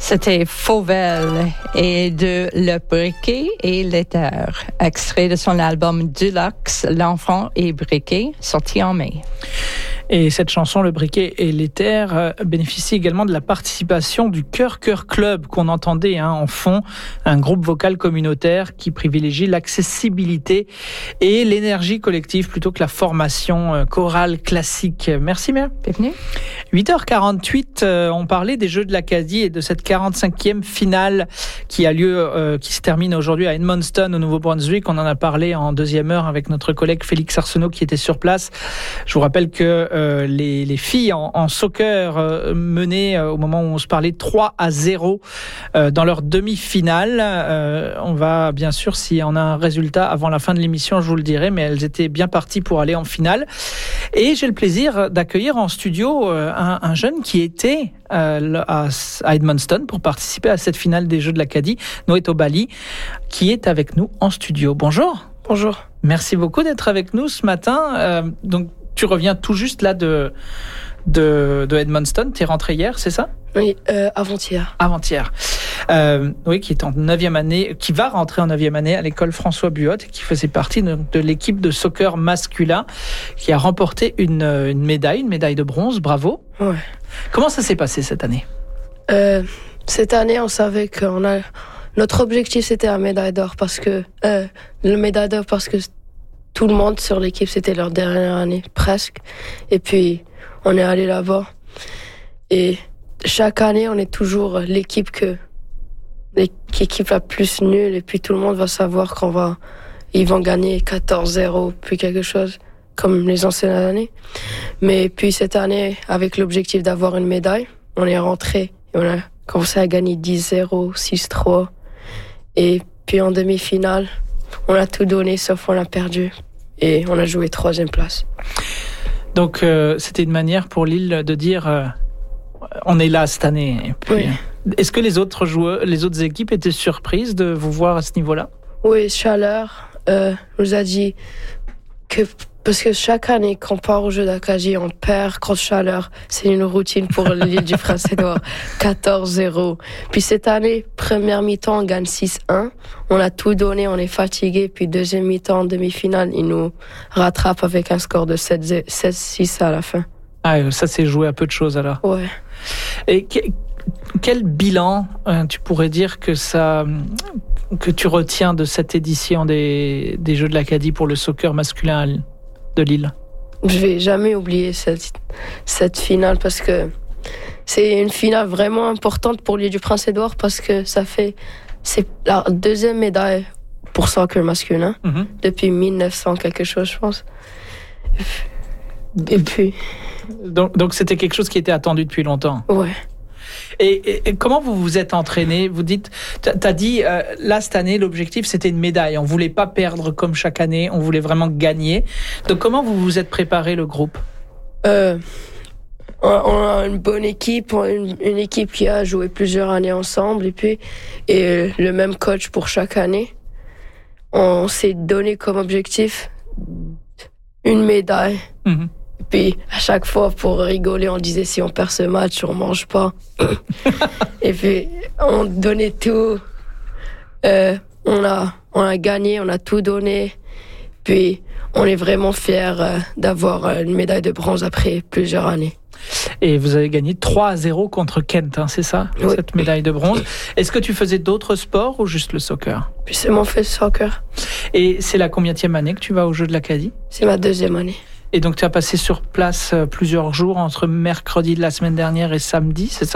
C'était Fauvel et de Le Briquet et l'Éther, extrait de son album Deluxe, L'Enfant et Briquet, sorti en mai. Et cette chanson, Le Briquet et l'Éther, bénéficie également de la participation du Cœur Club qu'on entendait en fond, un groupe vocal communautaire qui privilégie l'accessibilité et l'énergie collective plutôt que la formation chorale classique. Merci Mère. Bienvenue. 8h48, on parlait des Jeux de l'Acadie et de cette 45e finale qui a lieu, qui se termine aujourd'hui à Edmundston au Nouveau-Brunswick. On en a parlé en deuxième heure avec notre collègue Félix Arsenault qui était sur place. Je vous rappelle que les filles en soccer menaient au moment où on se parlait 3-0 dans leur demi-finale. On va bien sûr, si on a un résultat avant la fin de l'émission, je vous le dirai, mais elles étaient bien parties pour aller en finale. Et j'ai le plaisir d'accueillir en studio un jeune qui était à Edmundston pour participer à cette finale des Jeux de l'Acadie, Noé Tobali, qui est avec nous en studio. Bonjour. Bonjour. Merci beaucoup d'être avec nous ce matin. Donc, tu reviens tout juste là de Edmundston. Tu es rentré hier, c'est ça ? Oui, avant-hier. Avant-hier. Oui, qui est en 9e année, qui va rentrer en 9e année à l'école François Buot, et qui faisait partie de l'équipe de soccer masculin, qui a remporté une médaille de bronze. Bravo. Ouais. Comment ça s'est passé cette année ? Cette année, on savait notre objectif c'était la médaille d'or parce que tout le monde sur l'équipe c'était leur dernière année presque. Et puis on est allé là-bas. Et chaque année, on est toujours l'équipe la plus nulle. Et puis tout le monde va savoir ils vont gagner 14-0 puis quelque chose comme les anciennes années. Mais puis cette année, avec l'objectif d'avoir une médaille, on est rentré et on a commencé à gagner 10-0, 6-3. Et puis en demi-finale, on a tout donné sauf on a perdu. Et on a joué 3e place. Donc c'était une manière pour Lille de dire on est là cette année. Et puis, oui. Est-ce que les autres équipes étaient surprises de vous voir à ce niveau-là ? Oui, Chaleur nous a dit que parce que chaque année qu'on part au jeu d'Acadie, on perd contre Chaleur. C'est une routine pour l'île du Prince-Édouard. 14-0. Puis cette année, première mi-temps, on gagne 6-1. On a tout donné, on est fatigué. Puis deuxième mi-temps, demi-finale, ils nous rattrapent avec un score de 7-6 à la fin. Ah, ça s'est joué à peu de choses alors. Ouais. Et quel bilan tu pourrais dire que tu retiens de cette édition des Jeux de l'Acadie pour le soccer masculin de Lille? Je vais jamais oublier cette finale parce que c'est une finale vraiment importante pour l'île du Prince-Édouard parce que c'est la deuxième médaille pour soccer masculin depuis 1900 quelque chose, je pense. Et puis donc c'était quelque chose qui était attendu depuis longtemps. Ouais. Et comment vous vous êtes entraîné ? Vous dites, t'as dit là cette année l'objectif c'était une médaille. On voulait pas perdre comme chaque année, on voulait vraiment gagner. Donc comment vous vous êtes préparé le groupe ? On a une bonne équipe, une équipe qui a joué plusieurs années ensemble et le même coach pour chaque année. On s'est donné comme objectif une médaille. Puis à chaque fois pour rigoler, on disait si on perd ce match, on mange pas. Et puis on donnait tout. On a gagné, on a tout donné. Puis on est vraiment fiers d'avoir une médaille de bronze après plusieurs années. Et vous avez gagné 3-0 contre Kent, c'est ça, oui. Cette médaille de bronze. Est-ce que tu faisais d'autres sports ou juste le soccer ? Puis c'est mon fait soccer. Et c'est la combienième année que tu vas aux Jeux de l'Acadie ? C'est ma 2e année. Et donc tu as passé sur place plusieurs jours entre mercredi de la semaine dernière et samedi, c'est ça ?